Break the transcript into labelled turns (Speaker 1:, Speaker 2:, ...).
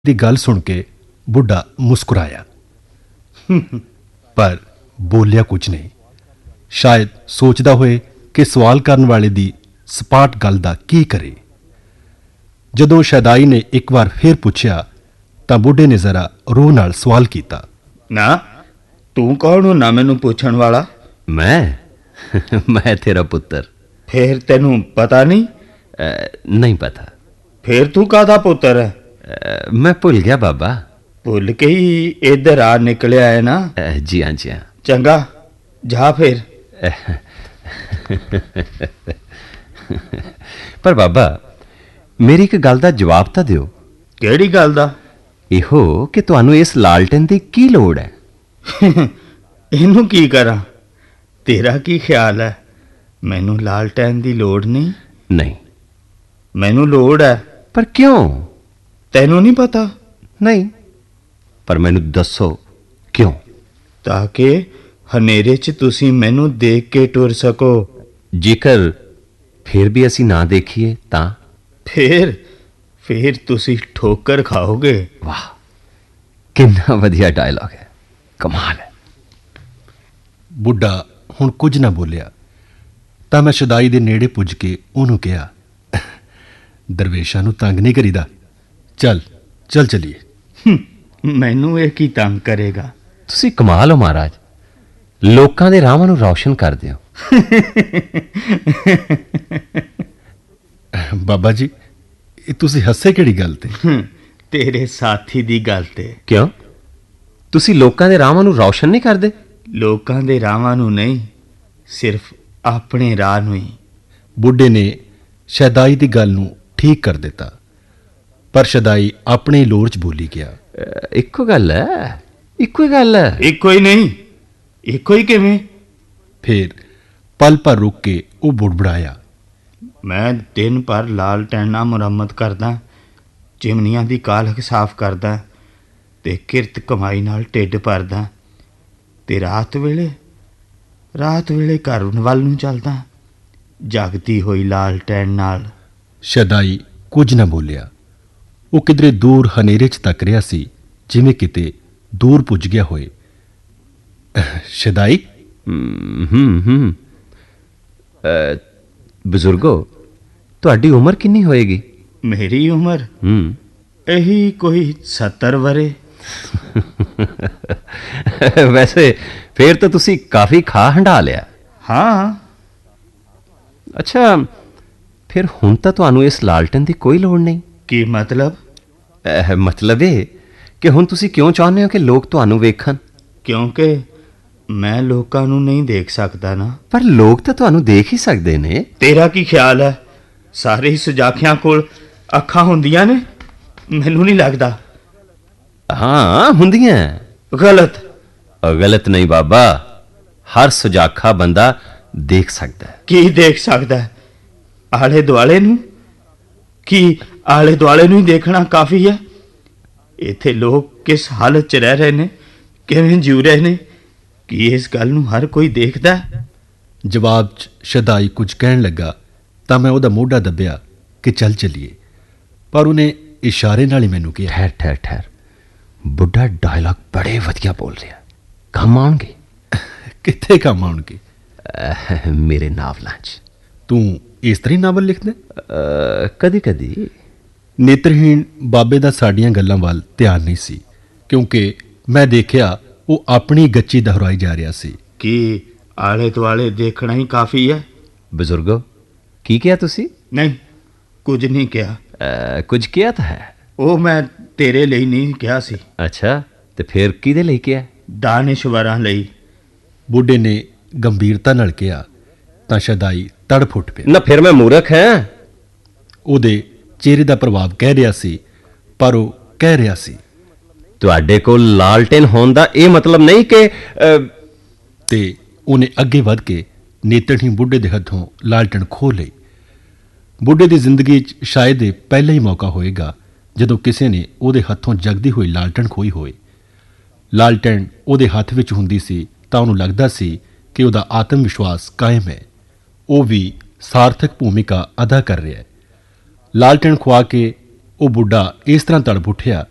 Speaker 1: ਦੀ ਗੱਲ ਸੁਣ ਕੇ ਬੁੱਢਾ ਮੁਸਕਰਾਇਆ ਪਰ ਬੋਲਿਆ ਕੁਝ ਨਹੀਂ। ਸ਼ਾਇਦ ਸੋਚਦਾ ਹੋਏ ਕਿ ਸਵਾਲ ਕਰਨ ਵਾਲੇ ਦੀ ਸਪਾਟ ਗੱਲ ਦਾ ਕੀ ਕਰੇ। ਜਦੋਂ ਸ਼ੈਦਾਈ ਨੇ ਇੱਕ ਵਾਰ ਫਿਰ ਪੁੱਛਿਆ ਤਾਂ ਬੁੱਢੇ ਨੇ ਜ਼ਰਾ ਰੋਹ ਨਾਲ ਸਵਾਲ ਕੀਤਾ,
Speaker 2: ਨਾ ਤੂੰ ਕੌਣ ਹੋ ਨਾ ਮੈਨੂੰ ਪੁੱਛਣ ਵਾਲਾ?
Speaker 3: ਮੈਂ ਤੇਰਾ ਪੁੱਤਰ।
Speaker 2: ਫੇਰ ਤੈਨੂੰ ਪਤਾ ਨਹੀਂ?
Speaker 3: ਨਹੀਂ ਪਤਾ।
Speaker 2: ਫੇਰ ਤੂੰ ਕਾਹਦਾ ਪੁੱਤਰ ਹੈ?
Speaker 3: ਮੈਂ ਭੁੱਲ ਗਿਆ ਬਾਬਾ।
Speaker 2: ਭੁੱਲ ਕੇ ਹੀ ਇੱਧਰ ਆ ਨਿਕਲਿਆ ਹੈ ਨਾ?
Speaker 3: ਜੀ ਹਾਂ, ਜੀ ਹਾਂ।
Speaker 2: ਚੰਗਾ ਜਾ ਫਿਰ।
Speaker 3: ਪਰ ਬਾਬਾ ਮੇਰੀ ਇੱਕ ਗੱਲ ਦਾ ਜਵਾਬ ਤਾਂ ਦਿਓ।
Speaker 2: ਕਿਹੜੀ ਗੱਲ ਦਾ?
Speaker 3: ਇਹੋ ਕਿ ਤੁਹਾਨੂੰ ਇਸ ਲਾਲਟਨ ਦੀ ਕੀ ਲੋੜ ਹੈ?
Speaker 2: ਇਹਨੂੰ ਕੀ ਕਰਾਂ? ਤੇਰਾ ਕੀ ਖਿਆਲ ਹੈ? ਮੈਨੂੰ ਲਾਲਟੈਨ ਦੀ ਲੋੜ ਨਹੀਂ।
Speaker 3: ਨਹੀਂ
Speaker 2: ਮੈਨੂੰ ਲੋੜ ਹੈ।
Speaker 3: ਪਰ ਕਿਉਂ?
Speaker 2: ਤੈਨੂੰ ਨਹੀਂ ਪਤਾ?
Speaker 3: ਨਹੀਂ, ਪਰ ਮੈਨੂੰ ਦੱਸੋ ਕਿਉਂ?
Speaker 2: ਤਾਂ ਕਿ ਹਨੇਰੇ 'ਚ ਤੁਸੀਂ ਮੈਨੂੰ ਦੇਖ ਕੇ ਟੁਰ ਸਕੋ।
Speaker 3: ਜੇਕਰ ਫਿਰ ਵੀ ਅਸੀਂ ਨਾ ਦੇਖੀਏ ਤਾਂ?
Speaker 2: ਫਿਰ ਤੁਸੀਂ ਠੋਕਰ ਖਾਓਗੇ।
Speaker 3: ਵਾਹ, ਕਿੰਨਾ ਵਧੀਆ ਡਾਇਲੌਗ ਹੈ, ਕਮਾਲ ਹੈ।
Speaker 1: ਬੁੱਢਾ ਹੁਣ ਕੁਝ ਨਾ ਬੋਲਿਆ ਤਾਂ ਮੈਂ ਸ਼ਦਾਈ ਦੇ ਨੇੜੇ ਪੁੱਜ ਕੇ ਉਹਨੂੰ ਕਿਹਾ, ਦਰਵੇਸ਼ਾਂ ਨੂੰ ਤੰਗ ਨਹੀਂ ਕਰੀਦਾ, ਚੱਲ ਚੱਲੀਏ।
Speaker 2: ਮੈਨੂੰ ਇਹ ਕੀ ਤੰਗ ਕਰੇਗਾ?
Speaker 3: ਤੁਸੀਂ ਕਮਾਲ ਹੋ ਮਹਾਰਾਜ, ਲੋਕਾਂ ਦੇ ਰਾਹਾਂ ਨੂੰ ਰੌਸ਼ਨ ਕਰਦੇ ਹੋ।
Speaker 1: ਬਾਬਾ ਜੀ ਇਹ ਤੁਸੀਂ ਹੱਸੇ ਕਿਹੜੀ ਗੱਲ ਤੇ?
Speaker 2: ਤੇਰੇ ਸਾਥੀ ਦੀ ਗੱਲ ਤੇ।
Speaker 3: ਕਿਉਂ? ਤੁਸੀਂ ਲੋਕਾਂ ਦੇ ਰਾਹਾਂ ਨੂੰ ਰੌਸ਼ਨ ਨਹੀਂ ਕਰਦੇ?
Speaker 2: ਲੋਕਾਂ ਦੇ ਰਾਹਾਂ ਨੂੰ ਨਹੀਂ, ਸਿਰਫ ਆਪਣੇ ਰਾਹ ਨੂੰ ਹੀ।
Speaker 1: ਬੁੱਢੇ ਨੇ ਸ਼ੈਦਾਈ ਦੀ ਗੱਲ ਨੂੰ ਠੀਕ ਕਰ ਦਿੱਤਾ, ਪਰ ਸ਼ੈਦਾਈ ਆਪਣੇ ਲੋਰ 'ਚ ਬੋਲੀ ਗਿਆ,
Speaker 3: ਇੱਕੋ ਗੱਲ ਹੈ, ਇੱਕੋ ਹੀ ਗੱਲ ਹੈ।
Speaker 2: ਇੱਕੋ ਹੀ ਨਹੀਂ, ਇੱਕੋ ਹੀ ਕਿਵੇਂ?
Speaker 1: ਫਿਰ ਪਲ ਭਰ ਰੁਕ ਕੇ ਉਹ ਬੁੜਬੜਾਇਆ,
Speaker 2: ਮੈਂ ਦਿਨ ਭਰ ਲਾਲਟੈਨਾਂ ਮੁਰੰਮਤ ਕਰਦਾ, ਚਿਮਨੀਆਂ ਦੀ ਕਾਲਖ ਸਾਫ਼ ਕਰਦਾ ਤੇ ਕਿਰਤ ਕਮਾਈ ਨਾਲ ਢਿੱਡ ਭਰਦਾ, ਤੇ ਰਾਤ ਵੇਲੇ ਘਰ ਵੱਲ ਨੂੰ ਚੱਲਦਾ ਜਗਦੀ ਹੋਈ ਲਾਲਟੈਨ ਨਾਲ।
Speaker 1: ਸ਼ੈਦਾਈ ਕੁਝ ਨਾ ਬੋਲਿਆ। ਉਹ ਕਿਧਰੇ ਦੂਰ ਹਨੇਰੇ 'ਚ ਤੱਕ ਰਿਹਾ ਸੀ, ਜਿਵੇਂ ਕਿਤੇ ਦੂਰ ਪੁੱਜ ਗਿਆ ਹੋਏ। ਸ਼ੈਦਾਈ,
Speaker 3: ਬਜ਼ੁਰਗੋ ਤੁਹਾਡੀ ਉਮਰ ਕਿੰਨੀ ਹੋਏਗੀ?
Speaker 2: ਮੇਰੀ ਉਮਰ ਇਹੀ ਕੋਈ 70 ਵਰੇ।
Speaker 3: ਵੈਸੇ ਫੇਰ ਤਾਂ ਤੁਸੀਂ ਕਾਫੀ ਖਾ ਹੰਢਾ ਲਿਆ।
Speaker 2: ਹਾਂ।
Speaker 3: ਅੱਛਾ, ਫਿਰ ਹੁਣ ਤਾਂ ਤੁਹਾਨੂੰ ਇਸ ਲਾਲਟਨ ਦੀ ਕੋਈ ਲੋੜ ਨਹੀਂ।
Speaker 2: ਕੀ ਮਤਲਬ?
Speaker 3: ਮਤਲਬ ਇਹ ਕਿ ਹੁਣ ਤੁਸੀਂ ਕਿਉਂ ਚਾਹੁੰਦੇ ਹੋ ਕਿ ਲੋਕ ਤੁਹਾਨੂੰ ਵੇਖਣ?
Speaker 2: ਕਿਉਂਕਿ ਮੈਂ ਲੋਕਾਂ ਨੂੰ ਨਹੀਂ ਦੇਖ ਸਕਦਾ ਨਾ।
Speaker 3: ਪਰ ਲੋਕ ਤਾਂ ਤੁਹਾਨੂੰ ਦੇਖ ਹੀ ਸਕਦੇ ਨੇ।
Speaker 2: ਤੇਰਾ ਕੀ ਖਿਆਲ ਹੈ? ਸਾਰੇ ਸੁਜਾਖਿਆਂ ਕੋਲ ਅੱਖਾਂ ਹੁੰਦੀਆਂ ਨੇ? ਮੈਨੂੰ ਨਹੀਂ ਲੱਗਦਾ।
Speaker 3: ਹਾਂ, ਹੁੰਦੀਆਂ।
Speaker 2: ਗਲਤ।
Speaker 3: ਗਲਤ ਨਹੀਂ ਬਾਬਾ, ਹਰ ਸੁਜਾਖਾ ਬੰਦਾ ਦੇਖ ਸਕਦਾ ਹੈ।
Speaker 2: ਕੀ ਦੇਖ ਸਕਦਾ ਹੈ? ਆਲੇ ਦੁਆਲੇ ਨੂੰ? ਕੀ ਆਲੇ ਦੁਆਲੇ ਨੂੰ ਹੀ ਦੇਖਣਾ ਕਾਫੀ ਹੈ? ਇੱਥੇ ਲੋਕ ਕਿਸ ਹਾਲਤ 'ਚ ਰਹਿ ਰਹੇ ਨੇ, ਕਿਵੇਂ ਜੀਉ ਰਹੇ ਨੇ, ਕੀ ਇਸ ਗੱਲ ਨੂੰ ਹਰ ਕੋਈ ਦੇਖਦਾ?
Speaker 1: ਜਵਾਬ 'ਚ ਸ਼ੈਦਾਈ ਕੁਝ ਕਹਿਣ ਲੱਗਾ ਤਾਂ ਮੈਂ ਉਹਦਾ ਮੋਢਾ ਦੱਬਿਆ ਕਿ ਚੱਲੀਏ, ਪਰ ਉਹਨੇ ਇਸ਼ਾਰੇ ਨਾਲ ਹੀ ਮੈਨੂੰ ਕਿਹਾ,
Speaker 3: ਠਹਿਰ, ਬੁੱਢਾ ਡਾਇਲੌਗ ਬੜੇ ਵਧੀਆ ਬੋਲ ਰਿਹਾ, ਕੰਮ ਆਉਣਗੇ।
Speaker 1: ਕਿੱਥੇ ਕੰਮ ਆਉਣਗੇ?
Speaker 3: ਮੇਰੇ ਨਾਵਲਾਂ 'ਚ।
Speaker 1: ਤੂੰ ਇਸ ਤਰ੍ਹਾਂ ਨਾਵਲ ਲਿਖਦਾ?
Speaker 3: ਕਦੀ।
Speaker 1: ਨੇਤਰਹੀਣ ਬਾਬੇ ਦਾ ਸਾਡੀਆਂ ਗੱਲਾਂ ਵੱਲ ਧਿਆਨ ਨਹੀਂ ਸੀ, ਕਿਉਂਕਿ ਮੈਂ ਦੇਖਿਆ ਉਹ ਆਪਣੀ ਗੱਚੀ ਦੁਹਰਾਈ ਜਾ ਰਿਹਾ ਸੀ।
Speaker 2: ਕੀ ਆਲੇ ਦੁਆਲੇ ਦੇਖਣਾ ਹੀ ਕਾਫੀ ਹੈ?
Speaker 3: ਬਜ਼ੁਰਗੋ ਕੀ ਕਿਹਾ ਤੁਸੀਂ?
Speaker 2: ਨਹੀਂ, ਕੁਝ ਨਹੀਂ ਕਿਹਾ।
Speaker 3: ਕੁਝ ਕਿਹਾ ਤਾਂ ਹੈ।
Speaker 2: ਉਹ ਮੈਂ ਤੇਰੇ ਲਈ ਨਹੀਂ ਕਿਹਾ ਸੀ।
Speaker 3: ਅੱਛਾ, ਤੇ ਫਿਰ ਕਿਹਦੇ ਲਈ ਕਿਹਾ?
Speaker 2: ਦਾਨਿਸ਼ਵਰਾਂ ਲਈ।
Speaker 1: ਬੁੱਢੇ ਨੇ ਗੰਭੀਰਤਾ ਨਾਲ ਕਿਹਾ ਤਾਂ ਸ਼ੈਦਾਈ ਤੜਫ ਉੱਠ ਪਿਆ।
Speaker 3: ਨਾ ਫਿਰ ਮੈਂ ਮੂਰਖ ਹਾਂ?
Speaker 1: ਉਹਦੇ ਚਿਹਰੇ ਦਾ ਪ੍ਰਭਾਵ ਕਹਿ ਰਿਹਾ ਸੀ, ਪਰ ਉਹ ਕਹਿ ਰਿਹਾ ਸੀ,
Speaker 3: ਤੁਹਾਡੇ ਕੋਲ ਲਾਲਟੇਨ ਹੋਣ ਦਾ ਇਹ ਮਤਲਬ ਨਹੀਂ ਕਿ
Speaker 1: ਤੇ ਉਹਨੇ ਅੱਗੇ ਵੱਧ ਕੇ ਨੇਤਰਹੀਣ ਬੁੱਢੇ ਦੇ ਹੱਥੋਂ ਲਾਲਟਨ ਖੋਹ ਲਈ। ਬੁੱਢੇ ਦੀ ਜ਼ਿੰਦਗੀ 'ਚ ਸ਼ਾਇਦ ਇਹ ਪਹਿਲਾ ਹੀ ਮੌਕਾ ਹੋਏਗਾ ਜਦੋਂ ਕਿਸੇ ਨੇ ਉਹਦੇ ਹੱਥੋਂ ਜਗਦੀ ਹੋਈ ਲਾਲਟਨ ਖੋਈ ਹੋਏ। ਲਾਲਟਨ ਉਹਦੇ ਹੱਥ ਵਿੱਚ ਹੁੰਦੀ ਸੀ ਤਾਂ ਉਹਨੂੰ ਲੱਗਦਾ ਸੀ ਕਿ ਉਹਦਾ ਆਤਮ ਵਿਸ਼ਵਾਸ ਕਾਇਮ ਹੈ, ਉਹ ਵੀ ਸਾਰਥਕ ਭੂਮਿਕਾ ਅਦਾ ਕਰ ਰਿਹਾ ਹੈ। ਲਾਲਟਨ ਖੁਆ ਕੇ ਉਹ ਬੁੱਢਾ ਇਸ ਤਰ੍ਹਾਂ ਤੜਪ ਉੱਠਿਆ